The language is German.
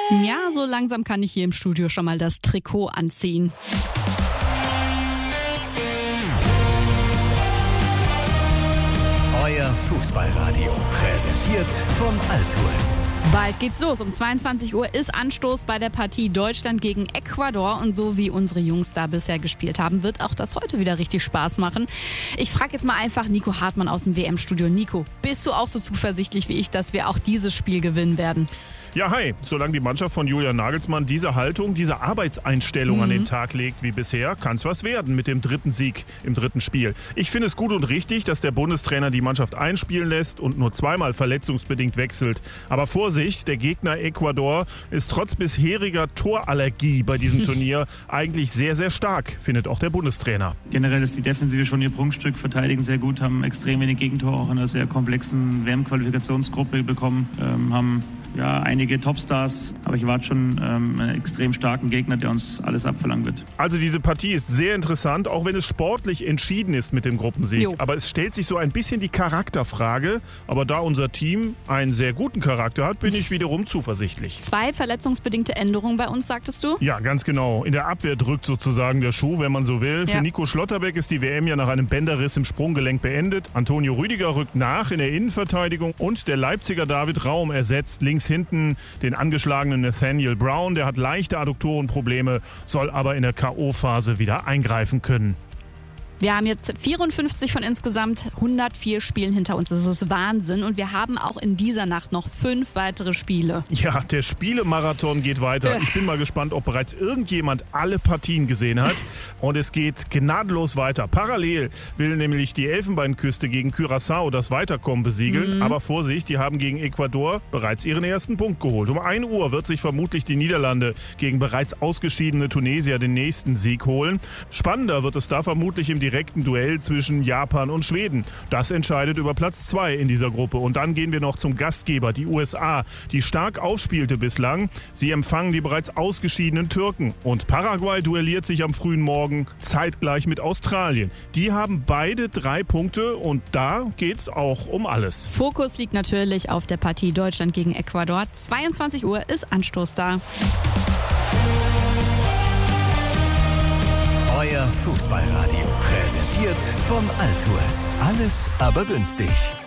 Ja, so langsam kann ich hier im Studio schon mal das Trikot anziehen. Euer Fußballradio, präsentiert von Altours. Bald geht's los. Um 22 Uhr ist Anstoß bei der Partie Deutschland gegen Ecuador. Und so wie unsere Jungs da bisher gespielt haben, wird auch das heute wieder richtig Spaß machen. Ich frage jetzt mal einfach Nico Hartmann aus dem WM-Studio. Nico, bist du auch so zuversichtlich wie ich, dass wir auch dieses Spiel gewinnen werden? Ja, hi. Solange die Mannschaft von Julian Nagelsmann diese Haltung, diese Arbeitseinstellung an den Tag legt wie bisher, kann es was werden mit dem dritten Sieg im dritten Spiel. Ich finde es gut und richtig, dass der Bundestrainer die Mannschaft einspielen lässt und nur zweimal verletzungsbedingt wechselt. Aber Vorsicht, der Gegner Ecuador ist trotz bisheriger Torallergie bei diesem Turnier eigentlich sehr, sehr stark, findet auch der Bundestrainer. Generell ist die Defensive schon ihr Prunkstück, verteidigen sehr gut, haben extrem wenig Gegentore auch in einer sehr komplexen WM-Qualifikationsgruppe bekommen, haben einige Topstars, aber ich warte schon einen extrem starken Gegner, der uns alles abverlangen wird. Also diese Partie ist sehr interessant, auch wenn es sportlich entschieden ist mit dem Gruppensieg. Jo. Aber es stellt sich so ein bisschen die Charakterfrage. Aber da unser Team einen sehr guten Charakter hat, bin ich wiederum zuversichtlich. 2 verletzungsbedingte Änderungen bei uns, sagtest du? Ja, ganz genau. In der Abwehr drückt sozusagen der Schuh, wenn man so will. Ja. Für Nico Schlotterbeck ist die WM ja nach einem Bänderriss im Sprunggelenk beendet. Antonio Rüdiger rückt nach in der Innenverteidigung und der Leipziger David Raum ersetzt links hinten den angeschlagenen Nathaniel Brown. Der hat leichte Adduktorenprobleme, soll aber in der K.O.-Phase wieder eingreifen können. Wir haben jetzt 54 von insgesamt 104 Spielen hinter uns. Das ist Wahnsinn. Und wir haben auch in dieser Nacht noch 5 weitere Spiele. Ja, der Spielemarathon geht weiter. Ich bin mal gespannt, ob bereits irgendjemand alle Partien gesehen hat. Und es geht gnadenlos weiter. Parallel will nämlich die Elfenbeinküste gegen Curaçao das Weiterkommen besiegeln. Aber Vorsicht, die haben gegen Ecuador bereits ihren ersten Punkt geholt. Um 1 Uhr wird sich vermutlich die Niederlande gegen bereits ausgeschiedene Tunesier den nächsten Sieg holen. Spannender wird es da vermutlich im direkten Duell zwischen Japan und Schweden. Das entscheidet über Platz 2 in dieser Gruppe. Und dann gehen wir noch zum Gastgeber, die USA, die stark aufspielte bislang. Sie empfangen die bereits ausgeschiedenen Türken. Und Paraguay duelliert sich am frühen Morgen zeitgleich mit Australien. Die haben beide 3 Punkte und da geht's auch um alles. Fokus liegt natürlich auf der Partie Deutschland gegen Ecuador. 22 Uhr ist Anstoß da. Euer Fußballradio, präsentiert von Altours. Alles aber günstig.